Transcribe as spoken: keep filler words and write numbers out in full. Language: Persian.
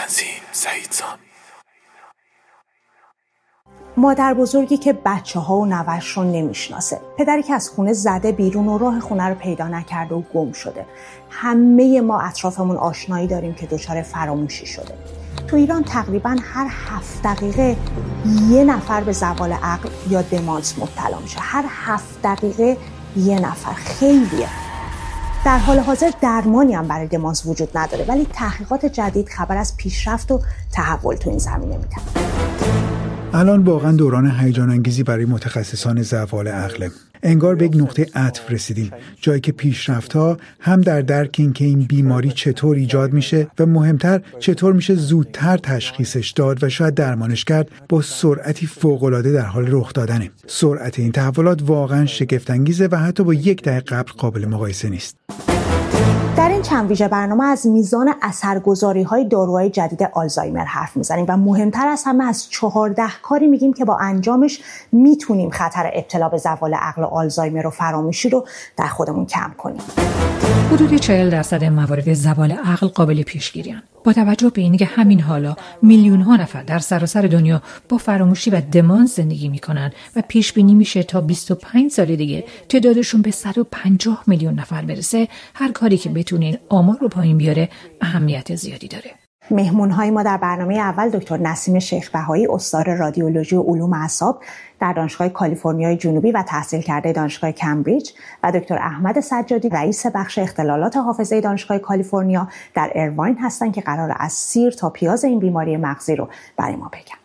تنظیم سعیدزان. مادر بزرگی که بچه ها و نوش رو نمیشناسه، پدری که از خونه زده بیرون و راه خونه رو پیدا نکرده و گم شده. همه ما اطرافمون آشنایی داریم که دچار فراموشی شده. تو ایران تقریباً هر هفت دقیقه یه نفر به زوال عقل یا دمانس مبتلا میشه. هر هفت دقیقه یه نفر، خیلیه. در حال حاضر درمانی هم برای دمانس وجود نداره، ولی تحقیقات جدید خبر از پیشرفت و تحول تو این زمینه میدن. الان واقعا دوران هیجان انگیزی برای متخصصان زوال عقل. انگار به یک نقطه عطف رسیدیم، جایی که پیشرفت‌ها هم در درک این که این بیماری چطور ایجاد میشه و مهمتر چطور میشه زودتر تشخیصش داد و شاید درمانش کرد، با سرعتی فوق‌العاده در حال رخ دادنه. سرعت این تحولات واقعا شگفت‌انگیزه و حتی با یک دهه قبل قابل مقایسه نیست. در این چند ویژه برنامه از میزان اثرگذاری‌های داروهای جدید آلزایمر حرف میزنیم و مهمتر از همه از چهارده کاری میگیم که با انجامش میتونیم خطر ابتلا به زوال عقل و آلزایمر و فراموشی رو در خودمون کم کنیم. حدود چهل درصد موارد زوال عقل قابل پیشگیری‌اند. با توجه به اینکه همین حالا میلیون ها نفر در سراسر دنیا با فراموشی و دمانس زندگی میکنن و پیش بینی میشه تا بیست و پنج سال دیگه تعدادشون به صد و پنجاه میلیون نفر برسه، هر کاری که بتونه این آمار رو پایین بیاره اهمیت زیادی داره. مهمون‌های ما در برنامه اول دکتر نسیم شیخ بهایی، استاد رادیولوژی و علوم اعصاب در دانشگاه کالیفرنیای جنوبی و تحصیل کرده دانشگاه کمبریج و دکتر احمد سجادی، رئیس بخش اختلالات حافظه دانشگاه کالیفرنیا در ایرواین هستند که قرار از سیر تا پیاز این بیماری مغزی رو برای ما بگن.